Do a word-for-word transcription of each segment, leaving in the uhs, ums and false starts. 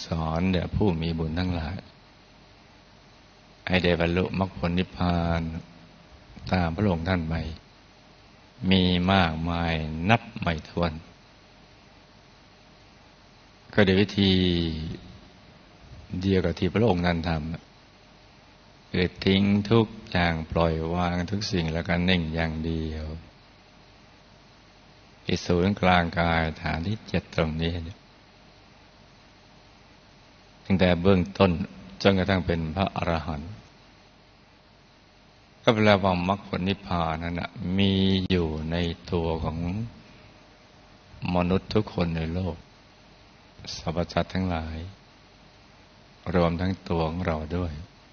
สอนแด่ผู้มีบุญทั้งหลายให้ได้บรรลุมรรคผลนิพพานตามพระองค์ท่านไปมีมากมายนับไม่ถ้วนก็โดยวิธีเดียวกับที่พระองค์นั้นทำคือทิ้งทุกอย่างปล่อยวางทุกสิ่งแล้วก็นิ่งอย่างเดียวที่ศูนย์กลางกายฐานที่เจ็ดตรงนี้ตั้งแต่เบื้องต้นจนกระทั่งเป็นพระอรหันต์ก็แปลว่ามรรคผลนิพพานนั้นนะมีอยู่ในตัวของมนุษย์ทุกคนในโลกสรรพสัตว์ทั้งหลายรวมทั้งตัวของเราด้วย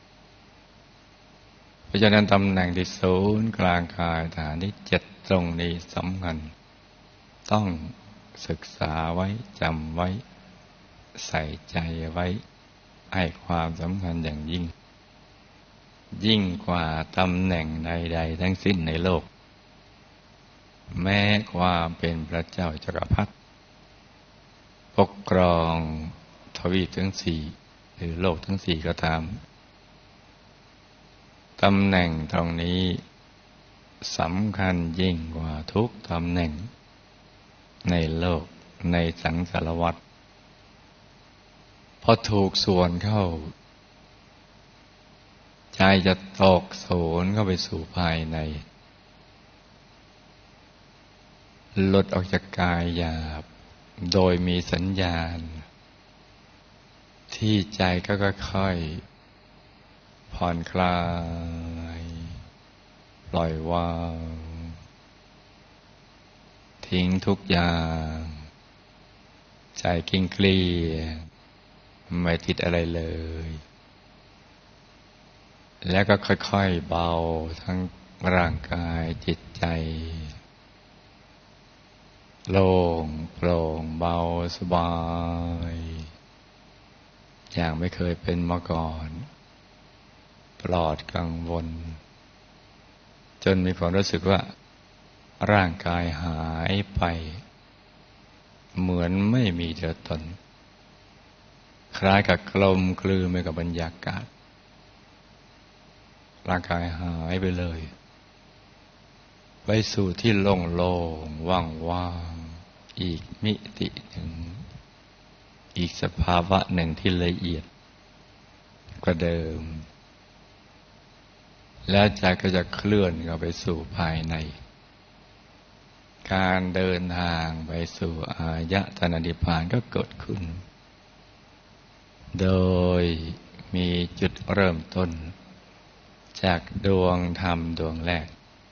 เพราะฉะนั้นตำแหน่งที่ศูนย์กลางกายฐานที่เจ็ดตรงนี้สำคัญต้องศึกษาไว้จำไว้ใส่ใจไว้ให้ความสำคัญอย่างยิ่งยิ่งกว่าตำแหน่งใดๆทั้งสิ้นในโลกแม้ความเป็นพระเจ้าจักรพรรดิปกครองทวีปทั้งสี่หรือโลกทั้งสี่ก็ตามตำแหน่งตรงนี้สำคัญยิ่งกว่าทุกตำแหน่งในโลกในสังสารวัฏพอถูกส่วนเข้าใจจะตกโสนเข้าไปสู่ภายในหลุดออกจากกายหยาบโดยมีสัญญาณที่ใจก็ค่อยๆผ่อนคลายปล่อยวางทิ้งทุกอย่างใจกิ้งเกลี้ยไม่ติดอะไรเลยแล้วก็ค่อยๆเบาทั้งร่างกายจิตใจโล่งโปร่งเบาสบายอย่างไม่เคยเป็นมาก่อนปลอดกังวลจนมีความรู้สึกว่าร่างกายหายไปเหมือนไม่มีตัวตนคล้ายกับกลมกลืนไปกับบรรยากาศร่างกายหายไปเลยไปสู่ที่โล่งโล่งว่างว่างอีกมิติหนึ่งอีกสภาวะหนึ่งที่ละเอียดกว่าเดิมแล้วใจก็จะเคลื่อนเข้าไปสู่ภายในการเดินทางไปสู่อายตนะนิพพานก็เกิดขึ้นโดยมีจุดเริ่มต้นจากดวงธรรมดวงแรก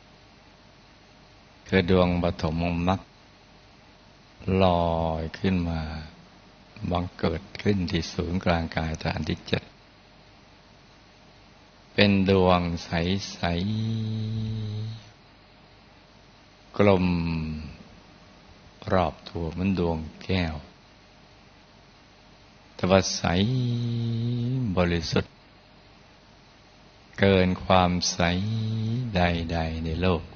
คือดวงปฐมมรรคลอยขึ้นมาบังเกิดขึ้นที่ศูนย์กลางกายฐานที่เจ็ดเป็นดวงใสๆกลมรอบตัวเหมือนดวงแก้วแต่ว่าใสบริสุทธิ์เกินความใสใดๆในโลก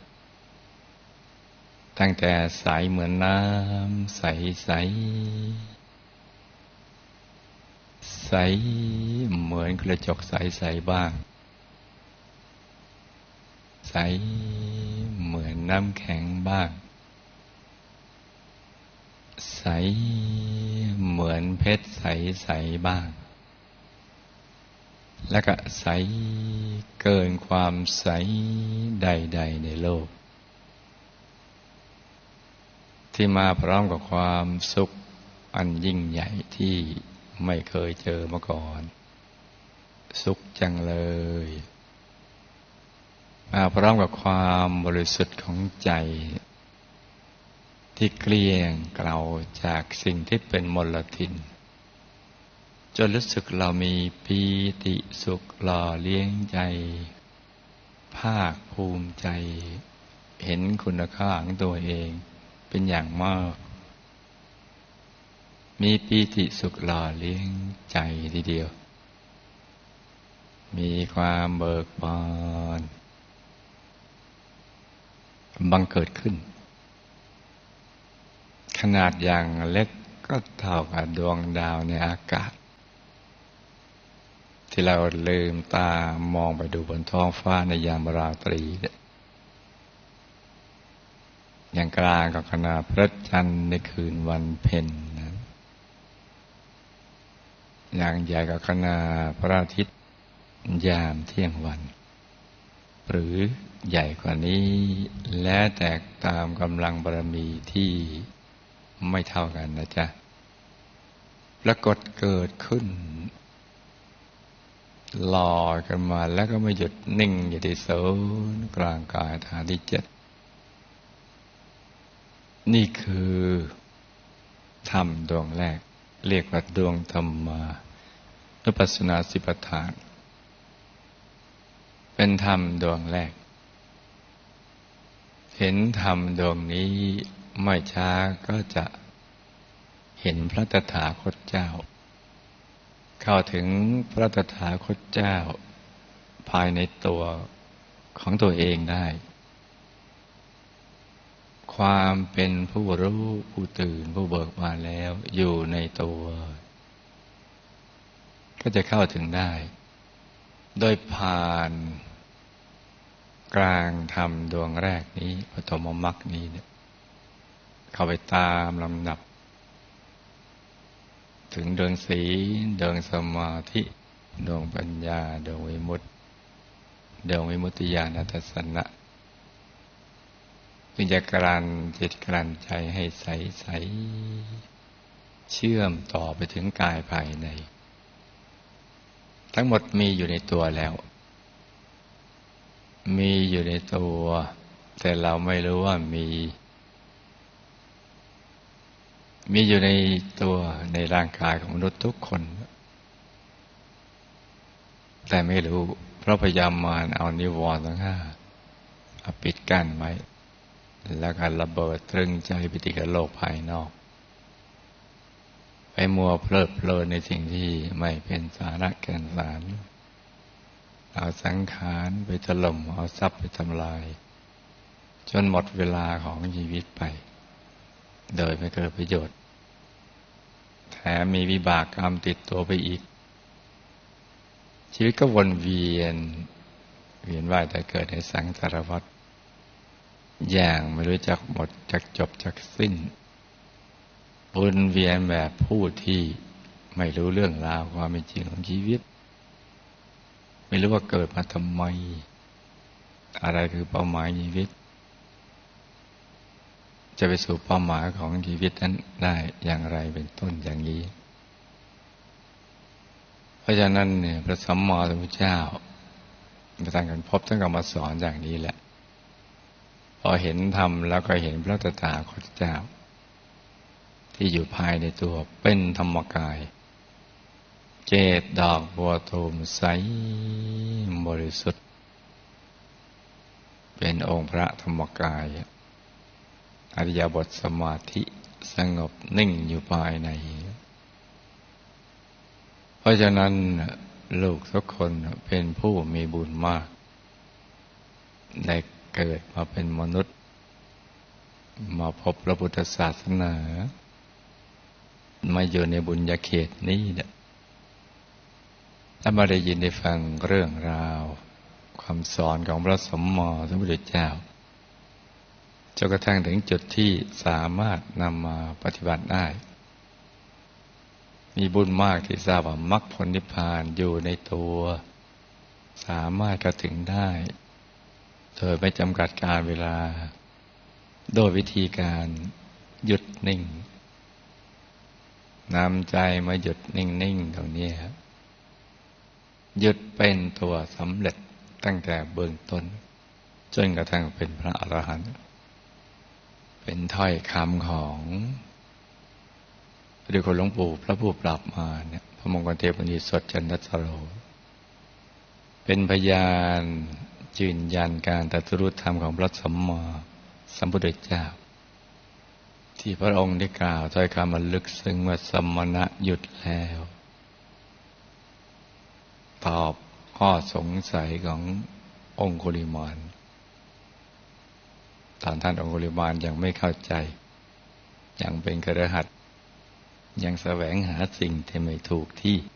ตั้งแต่ใสเหมือนน้ำใสใสใสเหมือนกระจกใสใสบ้างใสเหมือนน้ำแข็งบ้างใสเหมือนเพชรใสใสบ้างแล้วก็ใสเกินความใสใดๆในโลกที่มาพร้อมกับความสุขอันยิ่งใหญ่ที่ไม่เคยเจอมาก่อนสุขจังเลยมาพร้อมกับความบริสุทธิ์ของใจที่เกลี้ยงเกลาจากสิ่งที่เป็นมลทินจนรู้สึกเรามีปีติสุขหล่อเลี้ยงใจภาคภูมิใจเห็นคุณค่าของตัวเองเป็นอย่างมากมีปีติสุขหล่อเลี้ยงใจทีเดียวมีความเบิกบานบังเกิดขึ้นขนาดอย่างเล็กก็เท่ากับดวงดาวในอากาศที่เราลืมตามองไปดูบนท้องฟ้าในยามราตรีอย่างกลางกับขณะพระจันทร์ในคืนวันเพ็ญนั้นอย่างใหญ่กับขณะพระอาทิตย์ยามเที่ยงวันหรือใหญ่กว่านี้และแตกตามกำลังบารมีที่ไม่เท่ากันนะจ๊ะปรากฏเกิดขึ้นลอยกันมาแล้วก็ไม่หยุดนิ่งอยู่ที่ศูนย์กลางกายฐานที่เจ็ดนี่คือธรรมดวงแรกเรียกว่าดวงธรรมานุปัสสนาสิปทานเป็นธรรมดวงแรกเห็นธรรมดวงนี้ไม่ช้าก็จะเห็นพระตถาคตเจ้าเข้าถึงพระตถาคตเจ้าภายในตัวของตัวเองได้ความเป็นผู้รู้ผู้ตื่นผู้เบิกบานแล้วอยู่ในตัวก็จะเข้าถึงได้โดยผ่านกลางธรรมดวงแรกนี้ปฐมมรรคนี้เนี่ยเข้าไปตามลำดับถึงดวงศีลดวงสมาธิดวงปัญญาดวงวิมุตติดวงวิมุตติญาณทัศนะจึงจะกลั่นจิตกลั่นใจให้ใสๆเชื่อมต่อไปถึงกายภายในทั้งหมดมีอยู่ในตัวแล้วมีอยู่ในตัวแต่เราไม่รู้ว่ามีมีอยู่ในตัวในร่างกายของมนุษย์ทุกคนแต่ไม่รู้เพราะพยายามมารเอานิวรณ์ทั้งห้าเอาปิดกั้นไว้แล้วก็ระเบิดตรึงใจไปติดกับโลกภายนอกไปมัวเพลิดเพลินในสิ่งที่ไม่เป็นสาระแก่นสารเอาสังขารไปถล่มเอาทรัพย์ไปทำลายจนหมดเวลาของชีวิตไปโดยไม่เกิดประโยชน์แถมมีวิบากกรรมติดตัวไปอีกชีวิตก็วนเวียนเวียนว่ายแต่เกิดในสังสารวัฏอย่างไม่รู้จักหมดจักจบจักสิ้นวนเวียนแบบผู้ที่ไม่รู้เรื่องราวความเป็นจริงของชีวิตไม่รู้ว่าเกิดมาทำไมอะไรคือเป้าหมายชีวิตจะไปสู่เป้าหมายของชีวิตนั้นได้อย่างไรเป็นต้นอย่างนี้เพราะฉะนั้นเนี่ยพระสัมมาสัมพุทธเจ้าท่านกันพบท่านก็มาสอนอย่างนี้แหละพอเห็นธรรมแล้วก็เห็นพระตถาคตเจ้าที่อยู่ภายในตัวเป็นธรรมกายเจตดอกบัวตูมใสบริสุทธิ์เป็นองค์พระธรรมกายอริยบทสมาธิสงบนิ่งอยู่ภายในเพราะฉะนั้นลูกทุกคนเป็นผู้มีบุญมากได้เกิดมาเป็นมนุษย์มาพบพระพุทธศาสนามาอยู่ในบุญญาเขตนี้เนี่ยถ้ามาได้ยินได้ฟังเรื่องราวคำสอนของพระสัมมาสัมพุทธเจ้าจนกระทั่งถึงจุดที่สามารถนำมาปฏิบัติได้มีบุญมากที่ทราบว่ามรรคผลนิพพานอยู่ในตัวสามารถเข้าถึงได้โดยไม่จำกัดการเวลาโดยวิธีการหยุดนิ่งนำใจมาหยุดนิ่งๆตรงนี้ครับหยุดเป็นตัวสำเร็จตั้งแต่เบื้องต้นจนกระทั่งเป็นพระอรหันต์เป็นถ้อยคำของพระเดชคุณหลวงปู่พระผู้ปราบมารเนี่ยพระมงคลเทพนิสดจันทสโรเป็นพยานยืนยันการตรัสรู้ธรรมของพระสัมมาสัมพุทธเจ้าที่พระองค์ได้กล่าวถ้อยคำมันลึกซึ้งว่าสมณะหยุดแล้วตอบข้อสงสัยขององคุลิมานตอนท่านองคุลิมานยังไม่เข้าใจยังเป็นคฤหัสถ์ยังแสวงหาสิ่งที่ไม่ถูกที่